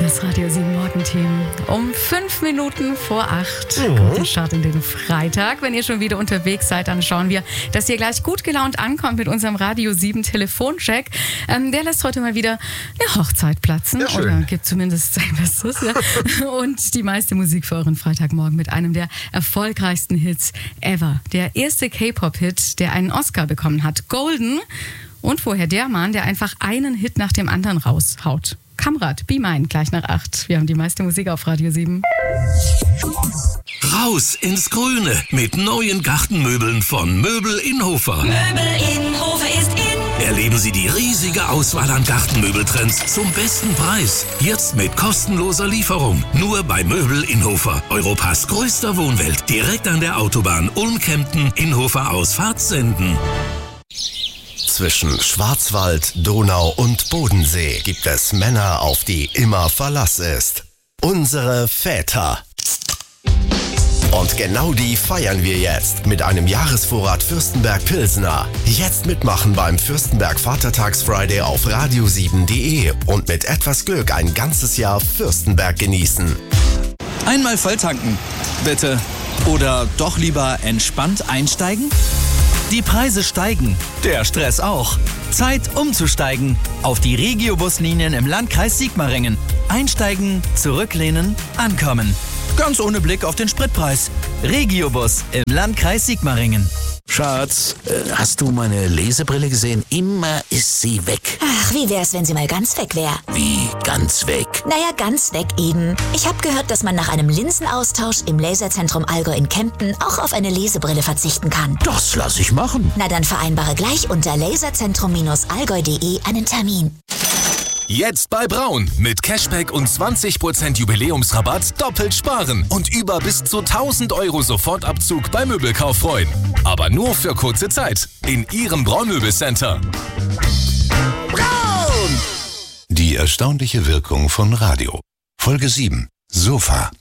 Das Radio 7 Morgenteam. Um 5 Minuten vor 8. Guten Start in den Freitag. Wenn ihr schon wieder unterwegs seid, dann schauen wir, dass ihr gleich gut gelaunt ankommt mit unserem Radio 7 Telefoncheck. Der lässt heute mal wieder eine Hochzeit platzen. Ja, oder gibt zumindest sein Bestes. Ja. Und die meiste Musik für euren Freitagmorgen mit einem der erfolgreichsten Hits ever. Der erste K-Pop-Hit, der einen Oscar bekommen hat. Golden. Und vorher der Mann, der einfach einen Hit nach dem anderen raushaut. Kamrat, Be Mine, gleich nach 8. Wir haben die meiste Musik auf Radio 7. Raus ins Grüne mit neuen Gartenmöbeln von Möbel Inhofer. Möbel Inhofer ist in. Erleben Sie die riesige Auswahl an Gartenmöbeltrends zum besten Preis. Jetzt mit kostenloser Lieferung. Nur bei Möbel Inhofer. Europas größter Wohnwelt. Direkt an der Autobahn Ulm-Kempten, Inhofer Ausfahrt Senden. Zwischen Schwarzwald, Donau und Bodensee gibt es Männer, auf die immer Verlass ist. Unsere Väter. Und genau die feiern wir jetzt mit einem Jahresvorrat Fürstenberg Pilsner. Jetzt mitmachen beim Fürstenberg Vatertags-Friday auf radio7.de und mit etwas Glück ein ganzes Jahr Fürstenberg genießen. Einmal volltanken, bitte. Oder doch lieber entspannt einsteigen? Die Preise steigen, der Stress auch. Zeit umzusteigen auf die Regiobuslinien im Landkreis Sigmaringen. Einsteigen, zurücklehnen, ankommen. Ganz ohne Blick auf den Spritpreis. Regiobus im Landkreis Sigmaringen. Schatz, hast du meine Lesebrille gesehen? Immer ist sie weg. Ach, wie wär's, wenn sie mal ganz weg wäre? Wie ganz weg? Naja, ganz weg eben. Ich habe gehört, dass man nach einem Linsenaustausch im Laserzentrum Allgäu in Kempten auch auf eine Lesebrille verzichten kann. Das lass ich machen. Na dann vereinbare gleich unter laserzentrum-allgäu.de einen Termin. Jetzt bei Braun. Mit Cashback und 20% Jubiläumsrabatt doppelt sparen und über bis zu 1.000 € Sofortabzug beim Möbelkauf freuen. Aber nur für kurze Zeit. In Ihrem Braun-Möbelcenter. Braun! Die erstaunliche Wirkung von Radio. Folge 7. Sofa.